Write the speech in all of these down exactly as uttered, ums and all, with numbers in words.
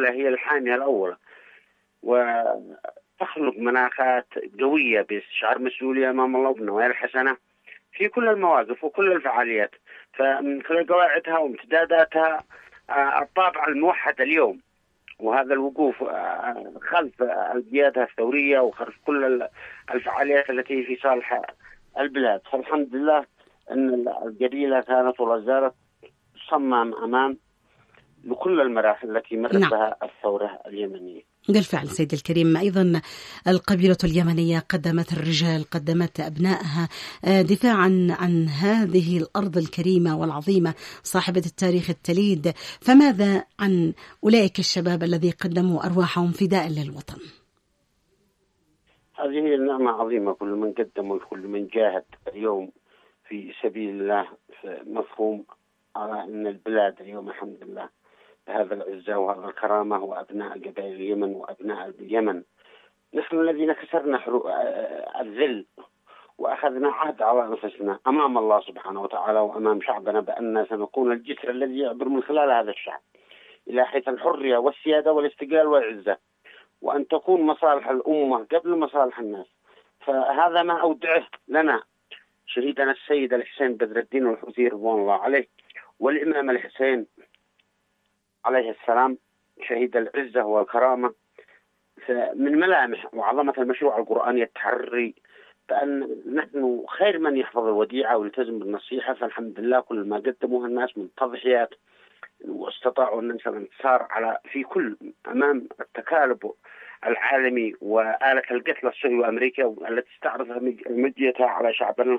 الأولى هي الحامية الأولى، وتخلق مناخات قوية باستشعار مسؤولية أمام الله وبالنوايا الحسنة في كل المواقف وكل الفعاليات. فمن خلال قواعدها وامتداداتها الطابع الموحد اليوم، وهذا الوقوف خلف القيادة الثورية وخلف كل الفعاليات التي في صالح البلاد. فالحمد لله أن القبيلة كانت ولا زالت صمام أمام لكل المراحل التي مرت نعم. بها الثورة اليمنية. بالفعل سيد الكريم، أيضا القبيلة اليمنية قدمت الرجال، قدمت أبنائها دفاعا عن هذه الأرض الكريمة والعظيمة صاحبة التاريخ التليد، فماذا عن أولئك الشباب الذي قدموا أرواحهم فداء للوطن؟ هذه هي النعمة عظيمة، كل من قدم وكل من جاهد اليوم في سبيل الله. مفهوم على أن البلاد اليوم الحمد لله هذا العزة وهذا الكرامة، وأبناء قبائل اليمن وأبناء اليمن نحن الذين كسرنا الذل وأخذنا عهد على أنفسنا أمام الله سبحانه وتعالى وأمام شعبنا بأننا سنكون الجسر الذي يعبر من خلال هذا الشعب إلى حيث الحرية والسيادة والاستقلال والعزة، وأن تكون مصالح الأمة قبل مصالح الناس. فهذا ما أودعه لنا شهيدنا السيد الحسين بدر الدين الحوثي رضوان الله عليه، والإمام الحسين عليه السلام شهيد العزة والكرامة. من ملامح وعظمة المشروع القرآني التحري بأن نحن خير من يحفظ الوديعة ويلتزم بالنصيحة. فالحمد لله كل ما قدموها الناس من تضحيات واستطاعوا أن ننشر الانتصار على في كل أمام التكالب العالمي وآلة القتل الصهيوني وأمريكا التي استعرضت مديتها على شعبنا.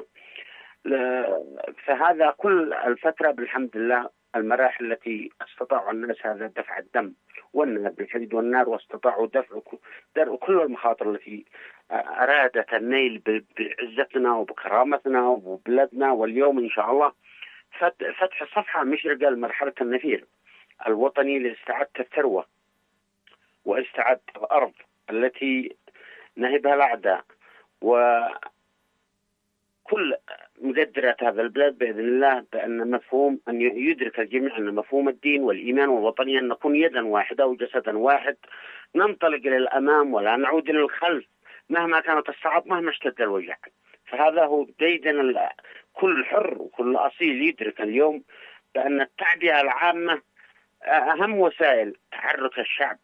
فهذا كل الفترة بالحمد لله المراحل التي استطاعوا الناس هذا دفع الدم والنار بالحديد والنار، واستطاعوا دفع درء كل المخاطر التي أرادت النيل بعزتنا وبكرامتنا وبلدنا. واليوم إن شاء الله فتح صفحة مشرقة لمرحلة النفير الوطني لاستعادة الثروة واستعادة الأرض التي نهبها الأعداء وكل مقدرات هذا البلاد بإذن الله، بأن مفهوم أن يدرك الجميع أن مفهوم الدين والإيمان والوطنية أن نكون يدا واحدة وجسدا واحد، ننطلق إلى الأمام ولا نعود إلى الخلف مهما كانت الصعاب مهما اشتد الوجع. فهذا هو ديدن كل حر وكل أصيل يدرك اليوم بأن التعبئة العامة أهم وسائل تحرك الشعب،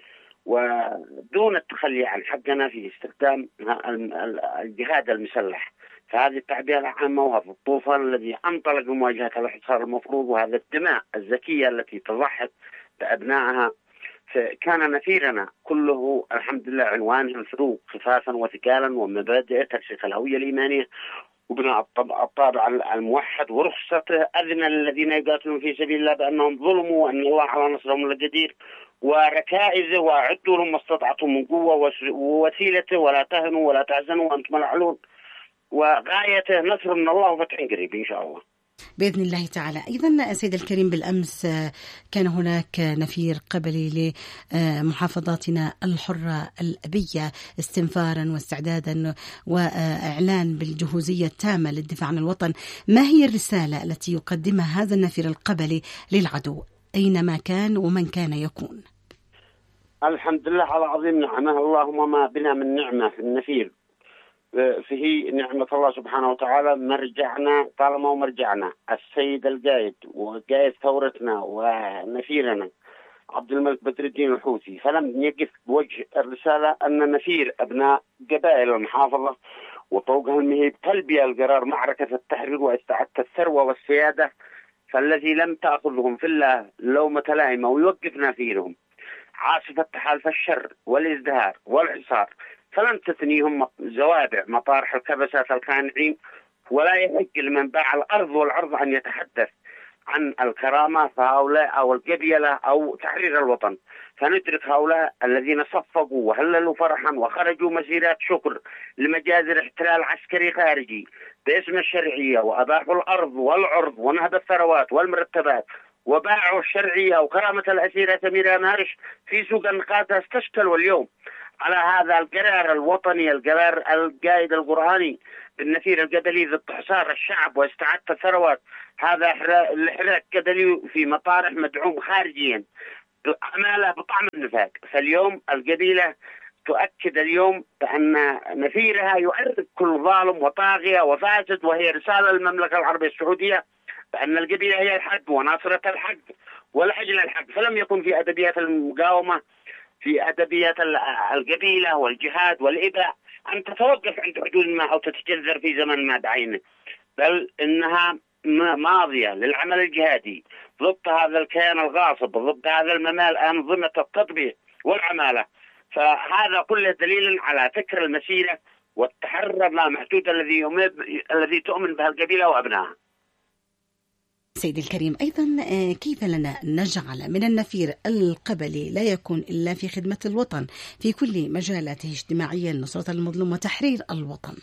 ودون التخلي عن حقنا في استخدام الجهاد المسلح. فهذه التعبئة العامة وهذا الطوفان الذي انطلق بمواجهة الحصار المفروض وهذا الدماء الزكية التي تضحت بأبنائها، فكان نفيرنا كله الحمد لله عنوانه الفروق خفافا وثقالا ومبادئ ترسيخ الهوية الإيمانية وبناء الطابع الموحد ورخصته أذن الذين يقاتلون في سبيل الله بأنهم ظلموا وأن الله على نصرهم لقدير، وركائزه وأعدوا لهم ما استطعتم من قوة ووسيلته ولا تهنوا ولا تحزنوا وأنتم الأعلون، وغايته نصر من الله وفتح قريب إن شاء الله بإذن الله تعالى. أيضا سيد الكريم بالأمس كان هناك نفير قبلي لمحافظاتنا الحرة الأبية استنفارا واستعدادا وإعلان بالجهوزية التامة للدفاع عن الوطن. ما هي الرسالة التي يقدمها هذا النفير القبلي للعدو أينما كان ومن كان يكون؟ الحمد لله على عظيم نعمه، اللهم ما بنا من نعمة في النفير فيه نعمة الله سبحانه وتعالى. مرجعنا طالما ومرجعنا السيد القائد وقائد ثورتنا ونفيرنا عبد الملك بدر الدين الحوثي، فلم يقف بوجه الرسالة أن نفير أبناء قبائل المحافظة وطوقها المهيب تلبية القرار معركة التحرير واستعادة الثروة والسيادة، فالذي لم تأخذهم في الله لومة لائمة ويوقف نفيرهم عاصفة تحالف الشر والازدهار والحصار، فلن تثنيهم زوابع مطارح الكبسات الخانعين، ولا يحق لمن باع الأرض والعرض أن يتحدث عن الكرامة فهؤلاء أو القبيلة أو تحرير الوطن. فندرك هؤلاء الذين صفقوا وهللوا فرحا وخرجوا مسيرات شكر لمجازر احتلال عسكري خارجي باسم الشرعية، وأباحوا الأرض والعرض ونهب الثروات والمرتبات، وباعوا الشرعية وكرامة الأسيرة سميرة مارش في سوق النقاط استشكلوا اليوم على هذا القرار الوطني، القرار القائد القرآني بالنفير القبلي ضد حصار الشعب واستعادة الثروات. هذا الحراك قبلي في مطارح مدعوم خارجيا العمالة بطعم النفاق. فاليوم القبيلة تؤكد اليوم بأن نفيرها يعرف كل ظالم وطاغية وفاسد، وهي رسالة للمملكة العربية السعودية بأن القبيلة هي الحق وناصرة الحق والأجل الحق. فلم يكن في أدبيات المقاومة، في أدبيات القبيلة والجهاد والإباء أن تتوقف عند حدود ما أو تتجذر في زمن ما بعينه، بل إنها ماضية للعمل الجهادي ضد هذا الكيان الغاصب، ضد هذا الممال، أنظمة التطبيع والعمالة. فهذا كله دليل على فكر المسيرة والتحرر اللامحدود الذي الذي تؤمن به القبيلة وأبنائها. سيدي الكريم، أيضا كيف لنا نجعل من النفير القبلي لا يكون إلا في خدمة الوطن في كل مجالاته اجتماعيا، نصرة المظلوم وتحرير الوطن؟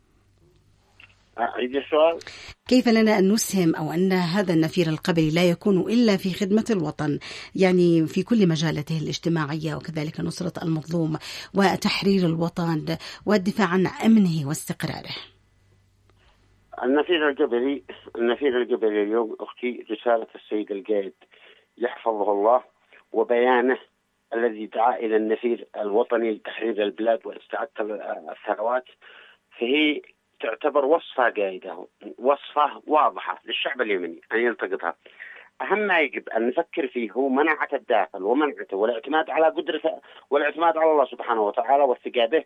أعيد السؤال. كيف لنا أن نسهم أو أن هذا النفير القبلي لا يكون إلا في خدمة الوطن، يعني في كل مجالاته الاجتماعية، وكذلك نصرة المظلوم وتحرير الوطن والدفاع عن أمنه واستقراره؟ النفير القبلي النفير القبلي اليوم أختي رسالة السيد القائد يحفظه الله وبيانه الذي دعا إلى النفير الوطني لتحرير البلاد واستعادة الثروات، فهي تعتبر وصفة قائدة، وصفة واضحة للشعب اليمني أن يلتقطها. أهم ما يجب أن نفكر فيه هو مناعة الداخل ومنعته والاعتماد على قدرة والاعتماد على الله سبحانه وتعالى والثقة به،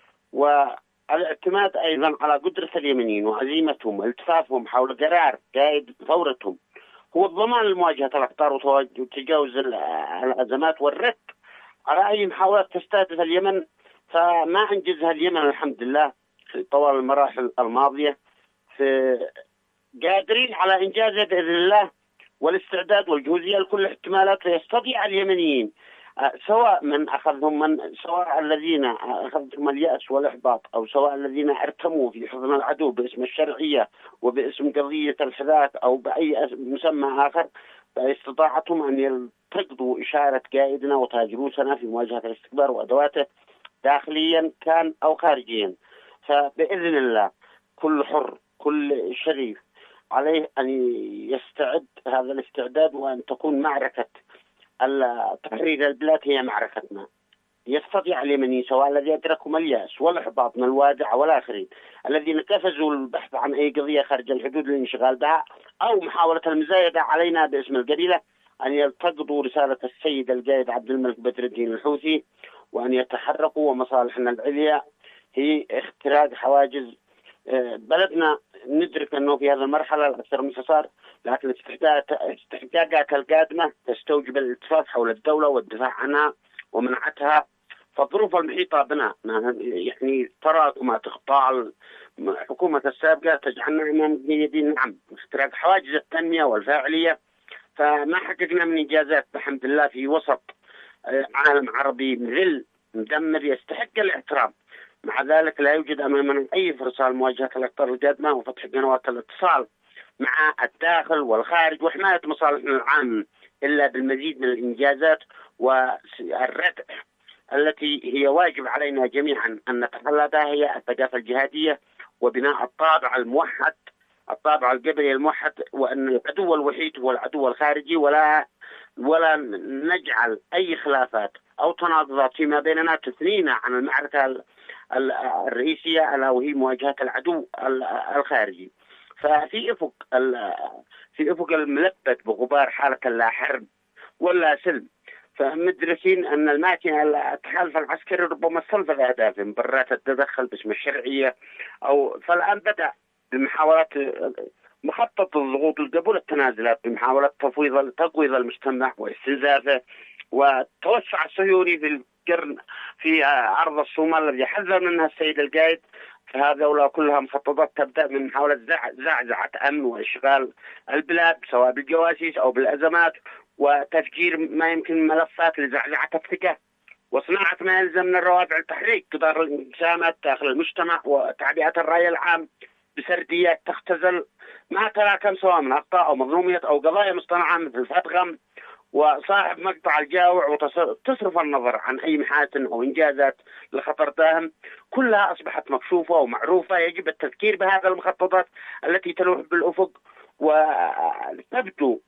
والاعتماد أيضا على قدرة اليمنيين وعزيمتهم والتفافهم حول قرار قائد ثورتهم هو الضمان لمواجهة الأخطار وتجاوز الأزمات والرد على أي محاولات تستهدف اليمن. فما أنجزها اليمن الحمد لله في طوال المراحل الماضية، في قادرين على إنجازه بإذن الله، والاستعداد والجهوزية لكل الاحتمالات. ويستطيع اليمنيين سواء من أخذهم من سواء الذين أخذهم اليأس والإحباط، أو سواء الذين ارتموا في حضن العدو باسم الشرعية وباسم قضية الحداث أو بأي مسمى آخر، فاستطاعتهم أن يلتقطوا إشارة قائدنا وتاجروسنا في مواجهة الاستكبار وأدواته داخليا كان أو خارجيا. فبإذن الله كل حر كل شريف عليه أن يستعد هذا الاستعداد، وأن تكون معركة تحرير البلاد هي معركتنا. يستطيع اليمني سواء الذي أدركهم اليأس والإحباط من الوادع والآخرين الذين كفزوا البحث عن أي قضية خارج الحدود للانشغال بها أو محاولة المزايدة علينا باسم القبيلة، أن يلتقطوا رسالة السيد القائد عبد الملك بدر الدين الحوثي وأن يتحركوا. ومصالحنا العليا هي اختراق حواجز بلدنا. ندرك أنه في هذه المرحلة الأكثر من حصار، لكن استحقاقات القادمة تستوجب الالتفاف حول الدولة والدفاع عنها ومنعتها. فالظروف المحيطة بنا يعني تراكمات اخطاء الحكومة السابقة تجعلنا أمام يدين نعم اختراق حواجز التنمية والفاعلية. فما حققنا من إنجازات بحمد الله في وسط عالم عربي مذل مدمر يستحق الاحترام. مع ذلك لا يوجد أمامنا أي فرصة لمواجهة الأخطار القادمة وفتح قنوات الاتصال مع الداخل والخارج وحماية مصالحنا العامة إلا بالمزيد من الإنجازات والردع التي هي واجب علينا جميعا أن نتخلى بها، هي الثقافة الجهادية وبناء الطابع الموحد، الطابع القبلي الموحد، وأن العدو الوحيد هو العدو الخارجي، ولا ولا نجعل أي خلافات أو تناقضات فيما بيننا تثنينا عن المعركة الرئيسية ألا وهي مواجهة العدو الخارجي. ففي أفق في أفق الملبد بغبار حالة لا حرب ولا سلم، فمدركين أن الماكينة التحالف العسكري ربما استنفذ أهدافه من برات التدخل باسم الشرعية. أو فالآن بدأ بمحاولات مخطط الضغوط لقبول التنازلات بمحاولة تفويض تقويض المجتمع واستنزافه، وتوسع الصهيوني في القرن في عرض الصومال الذي حذر منها السيد القائد. فهذا كلها مخططات تبدأ من محاولة زعزعة أمن وإشغال البلاد سواء بالجواسيس أو بالأزمات، وتفجير ما يمكن ملفات لزعزعة الثقة، وصناعة ما يلزم من الروابع لتحريك جدار الانقسامات داخل المجتمع، وتعبئة الرأي العام بسرديات تختزل ما تراكم سواء من أخطاء أو مظلوميات أو قضايا مصطنعة مثل الفتغم وصاحب مقطع الجاوع، وتصرف النظر عن أي محاسن أو إنجازات لخطر داهم. كلها أصبحت مكشوفة ومعروفة. يجب التذكير بهذه المخططات التي تلوح بالأفق وتبدو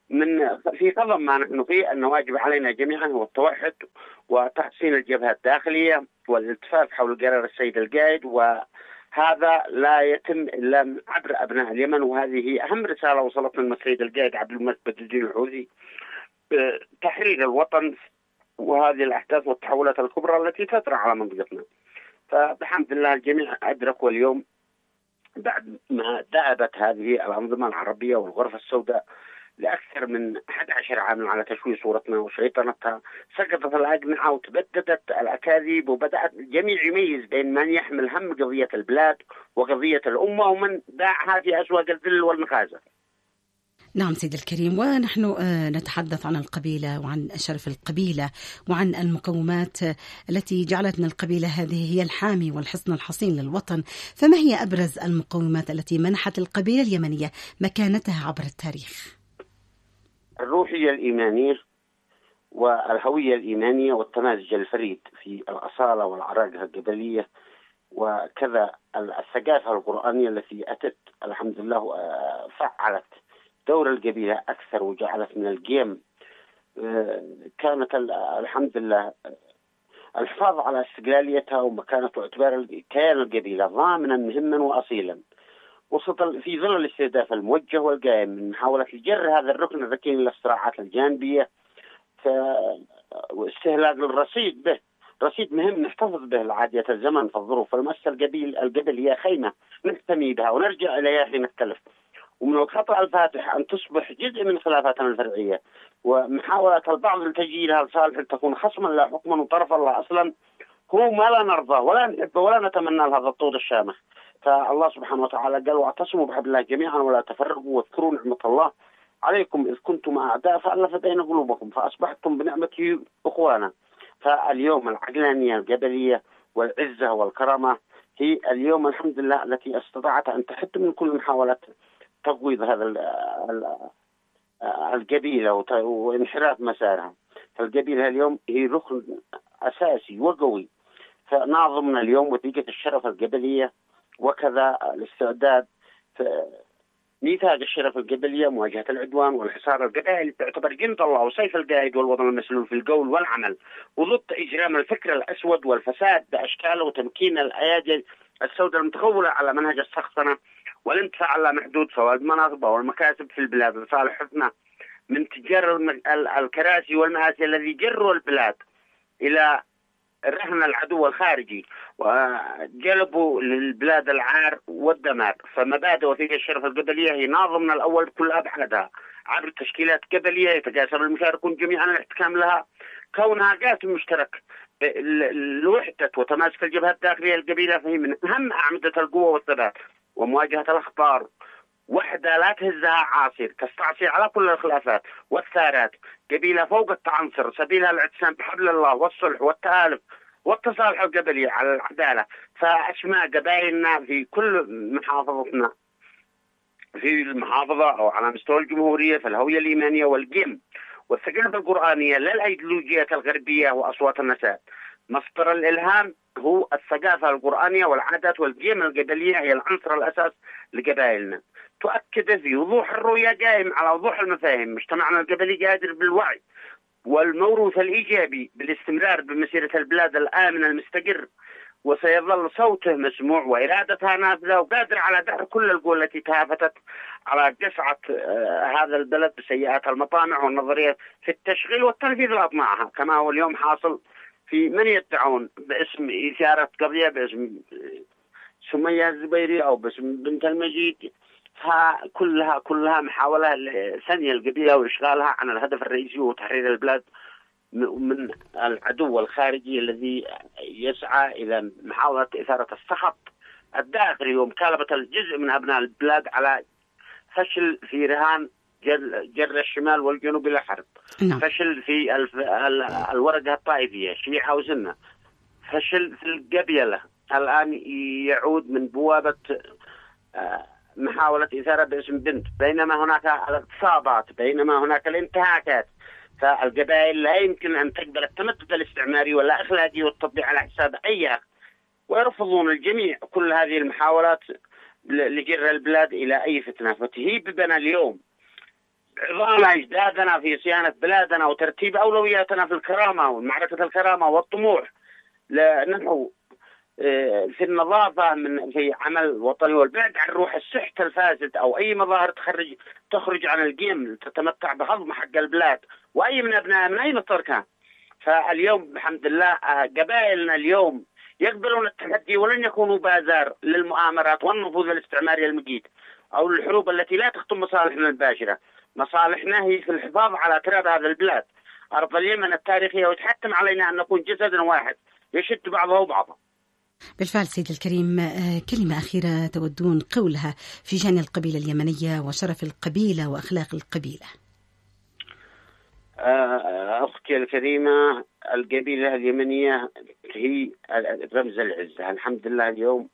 من في قضم ما نحن فيه أن واجب علينا جميعا هو التوحد وتحسين الجبهة الداخلية والالتفاف حول قرار السيد القائد، وهذا لا يتم إلا عبر أبناء اليمن. وهذه هي أهم رسالة وصلت من السيد القائد عبد الملك بدر الدين الحوثي، تحرير الوطن وهذه الأحداث والتحولات الكبرى التي تطرأ على منطقتنا. فبحمد الله الجميع أدركوا اليوم بعد ما دأبت هذه الأنظمة العربية والغرفة السوداء لأكثر من أحد عشر عاما على تشويه صورتنا وشيطنتها، سقطت الأجنحة وتبددت الأكاذيب، وبدأت الجميع يميز بين من يحمل هم قضية البلاد وقضية الأمة ومن باعها في أسواق الذل والمخازن. نعم سيد الكريم، ونحن نتحدث عن القبيلة وعن شرف القبيلة وعن المقومات التي جعلت من القبيلة هذه هي الحامي والحصن الحصين للوطن. فما هي أبرز المقومات التي منحت القبيلة اليمنية مكانتها عبر التاريخ؟ الروحية الإيمانية والهوية الإيمانية والتمازج الفريد في الأصالة والعراقة القبلية، وكذا الثقافة القرآنية التي أتت الحمد لله فعلت دور القبيلة أكثر وجعلت من القيم كانت الحمد لله الحفاظ على استقلاليتها ومكانة واعتبار كيان القبيلة ضامنا مهما وأصيلا وسط في ظل الاستهداف الموجه والقائم من محاولة الجر هذا الركن الركين للصراعات الجانبية واستهلاك الرصيد به، رصيد مهم نحتفظ به لعادية الزمن في الظروف المسة القبيل القبل هي خيمة نحتمي بها ونرجع إليها حين نختلف، ومن الخطأ الفاتح أن تصبح جزء من خلافاتنا الفرعية ومحاولة البعض لتجيلها لصالح تكون خصما لا حكما وطرفا لا أصلا هو ما لا نرضى ولا نحب ولا نتمنى لهذا الطود الشامخ. فالله سبحانه وتعالى قال واعتصموا بحبل الله جميعا ولا تفرقوا واذكروا نعمة الله عليكم إذ كنتم أعداء فألف بين قلوبكم فأصبحتم بنعمته أخوانا. فاليوم العقلانية القبلية والعزة والكرامة هي اليوم الحمد لله التي استطاعت أن تحد من كل محاولة تقويض هذا القبيلة وانحراف مسارها. فالقبيلة اليوم هي ركن أساسي وقوي، فناظمنا اليوم وثيقة الشرف القبلية وكذا الاستعداد ميثاق الشرف القبلية مواجهة العدوان والحصار القبائلي تعتبر جند الله وسيف القائد والوطن المسلول في القول والعمل وضد إجرام الفكر الأسود والفساد بأشكاله وتمكين الأيادي السوداء المتخولة على منهج السخطنة والانتفاع على محدود فوائد المناصب والمكاسب في البلاد لصالح حفظنا من تجار الكراسي والمآسي الذي جروا البلاد إلى رهن العدو الخارجي وجلبوا للبلاد العار والدمار. فمبادئ وثيقة الشرف القبلية هي ناظمنا الأول بكل أبعادها عبر تشكيلات قبلية يتقاسم المشاركون جميعا الاحتكام لها كونها قاسم مشترك لوحدة وتماسك الجبهة الداخلية القبيلة، فهي من أهم أعمدة القوة والثبات ومواجهة الأخطار وحدة لا تهزها عاصر تستعصي على كل الخلافات والثارات، قبيلة فوق التعنصر سبيلها الاعتصام بحبل الله والصلح والتآلف والتصالح القبلي على العدالة. فأسماء قبائلنا في كل محافظتنا في المحافظة أو على مستوى الجمهورية فالهوية الإيمانية والقيم والثقافة القرآنية لا الأيديولوجية الغربية وأصوات النساء. مصدر الإلهام هو الثقافة القرآنية والعادات والقيم القبلية هي العنصر الأساس لقبائلنا. تؤكد في وضوح الرؤية قائم على وضوح المفاهيم. مجتمعنا القبلي قادر بالوعي والموروث الإيجابي بالاستمرار بمسيرة البلاد الآمنة المستقر وسيظل صوته مسموع وإرادتها نافذة وقادر على دفع كل القوى التي تهافتت على قسعة آه هذا البلد بسيئات المطامع والنظريات في التشغيل والتنفيذ لأطماعها كما هو اليوم حاصل في من يدعون باسم إثارة قضية باسم سمية الزبيري أو باسم بنت المجيد، فكلها كلها محاولة لثني القبيلة وإشغالها عن الهدف الرئيسي وتحرير البلاد من العدو الخارجي الذي يسعى إلى محاولة إثارة السخط الداخلي ومكالبة الجزء من أبناء البلاد على فشل في رهان جر, جر الشمال والجنوب إلى حرب. نعم. فشل في الف... الورقة الطائفية شيعة وسنة، فشل في القبيلة الآن يعود من بوابة محاولة إثارة باسم بنت، بينما هناك الاغتصابات، بينما هناك الانتهاكات. فالقبائل لا يمكن أن تقبل التمدد الاستعماري ولا أخلاقي والتطبيع على حساب أي أخ، ويرفضون الجميع كل هذه المحاولات لجر البلاد إلى أي فتنة. فتهيب بنا اليوم عظام أجدادنا في صيانة بلادنا وترتيب أولوياتنا في الكرامة ومعركة الكرامة والطموح نحو في النظافة من في عمل وطني والبعد عن روح السحت الفاسد أو أي مظاهر تخرج تخرج عن القيم تتمتع بهضم حق البلاد وأي من أبناء من أي مصدر كان. فاليوم بحمد الله قبائلنا اليوم يقبلون التحدي ولن يكونوا بازار للمؤامرات والنفوذ الاستعماري المجيد أو الحروب التي لا تخدم مصالحنا الباشرة. مصالحنا هي في الحفاظ على تراب هذا البلاد أرض اليمن التاريخية، ويتحتم علينا أن نكون جسدا واحد يشد بعضه بعضا. بالفعل سيد الكريم، كلمة أخيرة تودون قولها في شأن القبيلة اليمنية وشرف القبيلة وأخلاق القبيلة. أختي الكريمة، القبيلة اليمنية هي رمز العزة. الحمد لله اليوم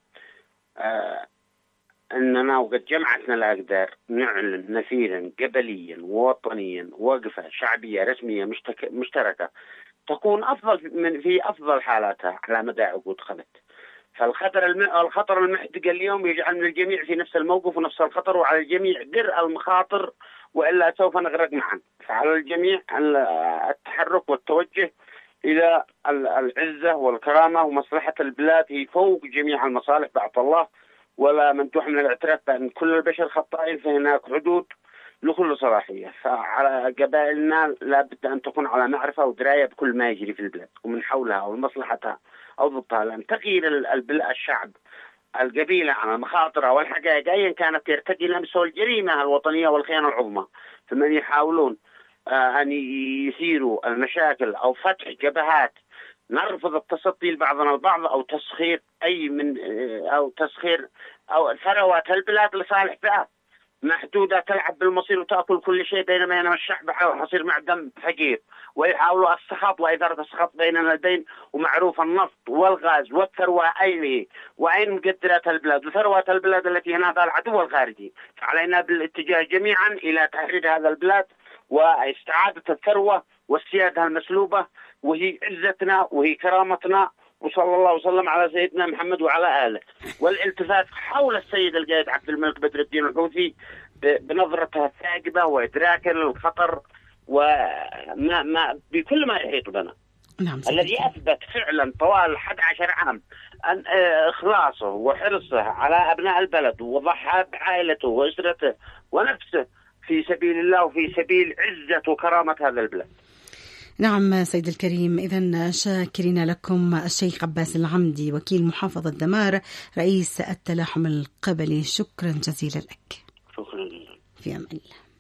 أننا وقد جمعتنا الأقدار نعلن نفيرا قبليا ووطنيا وقفة شعبية رسمية مشتركة تكون أفضل من في أفضل حالاتها على مدى عقود خلت. فالخطر الم... الخطر المحدق اليوم يجعل من الجميع في نفس الموقف ونفس الخطر، وعلى الجميع درء المخاطر وإلا سوف نغرق معا. فعلى الجميع التحرك والتوجه إلى العزة والكرامة ومصلحة البلاد هي فوق جميع المصالح بعد الله، ولا منتوح من الاعتراف بأن كل البشر خطائين، فهناك حدود لكل صلاحية. فعلى قبائلنا لابد أن تكون على معرفة ودراية بكل ما يجري في البلاد ومن حولها أو مصلحتها أو ضدها، لأن تغيير الشعب القبيلة عن المخاطر والحقائق أيا كانت يرتقي لمسه الجريمة الوطنية والخيانة العظمى. فمن يحاولون أن يثيروا المشاكل أو فتح جبهات نرفض التصدي لبعضنا البعض أو تسخير أي من أو تسخير أو ثروات البلاد لصالح فئات محدودة تلعب بالمصير وتأكل كل شيء، بينما ينام الشعب حصير معدم فقير. ويحاولوا السخط وإثارة السخط بيننا البين. ومعروف النفط والغاز والثروة أين هي وأين مقدرات البلاد وثروات البلاد التي ينادى العدو الخارجي. فعلينا بالاتجاه جميعا إلى تحرير هذا البلاد واستعادة الثروة والسيادة المسلوبة، وهي عزتنا وهي كرامتنا. وصلى الله وسلم على سيدنا محمد وعلى آله. والالتفات حول السيد القائد عبد الملك بدر الدين الحوثي بنظرته الثاقبة وإدراك الخطر وما ما بكل ما يحيط بنا. نعم، الذي أثبت فعلا طوال أحد عشر عام أن إخلاصه وحرصه على أبناء البلد وضحى بعائلته وأسرته ونفسه في سبيل الله وفي سبيل عزة وكرامة هذا البلاد. نعم سيد الكريم، إذن شاكرين لكم الشيخ عباس العمدي وكيل محافظة دمار رئيس التلاحم القبلي، شكرا جزيلا لك. شكرا. في أمان الله.